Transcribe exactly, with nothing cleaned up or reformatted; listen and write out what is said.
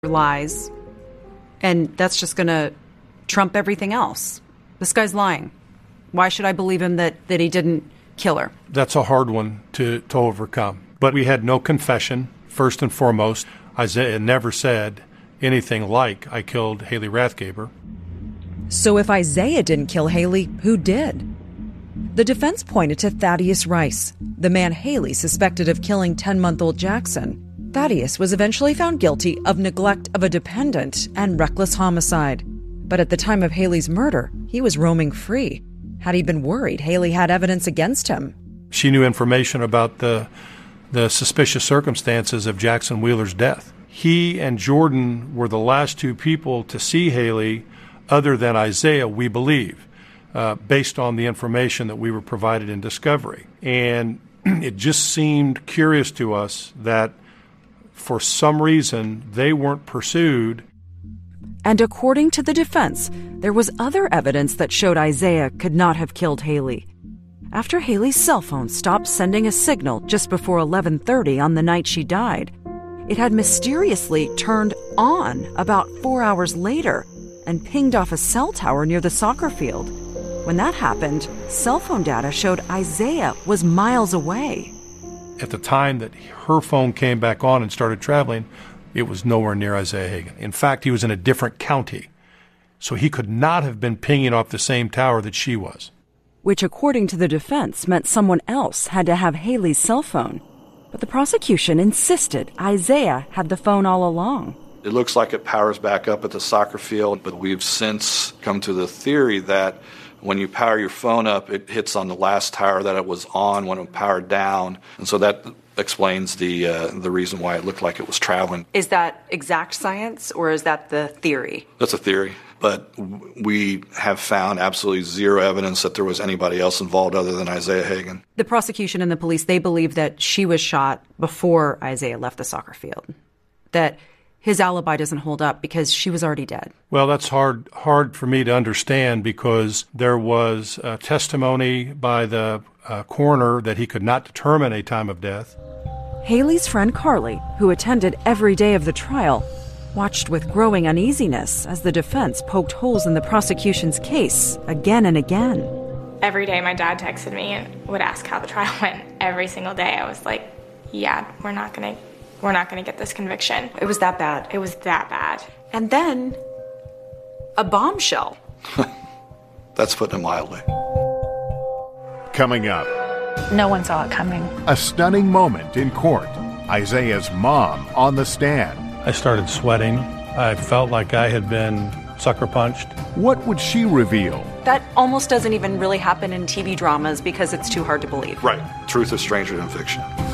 lies, and that's just going to trump everything else. This guy's lying. Why should I believe him that, that he didn't kill her? That's a hard one to, to overcome. But we had no confession, first and foremost. Isaiah never said anything like, I killed Haley Rathgaber. So if Isaiah didn't kill Haley, who did? The defense pointed to Thaddeus Rice, the man Haley suspected of killing ten-month-old Jackson. Thaddeus was eventually found guilty of neglect of a dependent and reckless homicide. But at the time of Haley's murder, he was roaming free. Had he been worried Haley had evidence against him? She knew information about the, the suspicious circumstances of Jackson Wheeler's death. He and Jordan were the last two people to see Haley other than Isaiah, we believe, uh, based on the information that we were provided in discovery. And it just seemed curious to us that for some reason they weren't pursued. And according to the defense, there was other evidence that showed Isaiah could not have killed Haley. After Haley's cell phone stopped sending a signal just before eleven thirty on the night she died, it had mysteriously turned on about four hours later and pinged off a cell tower near the soccer field. When that happened, cell phone data showed Isaiah was miles away. At the time that her phone came back on and started traveling, it was nowhere near Isaiah Hagen. In fact, he was in a different county, so he could not have been pinging off the same tower that she was. Which, according to the defense, meant someone else had to have Haley's cell phone. But the prosecution insisted Isaiah had the phone all along. It looks like it powers back up at the soccer field, but we've since come to the theory that when you power your phone up, it hits on the last tower that it was on when it powered down. And so that explains the uh, the reason why it looked like it was traveling. Is that exact science, or is that the theory? That's a theory. But we have found absolutely zero evidence that there was anybody else involved other than Isaiah Hagen. The prosecution and the police, they believe that she was shot before Isaiah left the soccer field. That his alibi doesn't hold up because she was already dead. Well, that's hard hard for me to understand because there was uh, testimony by the uh, coroner that he could not determine a time of death. Haley's friend Carly, who attended every day of the trial, watched with growing uneasiness as the defense poked holes in the prosecution's case again and again. Every day my dad texted me and would ask how the trial went. Every single day I was like, yeah, we're not going to We're not going to get this conviction. It was that bad. It was that bad. And then, a bombshell. That's putting it mildly. Coming up. No one saw it coming. A stunning moment in court. Isaiah's mom on the stand. I started sweating. I felt like I had been sucker punched. What would she reveal? That almost doesn't even really happen in T V dramas because it's too hard to believe. Right. Truth is stranger than fiction.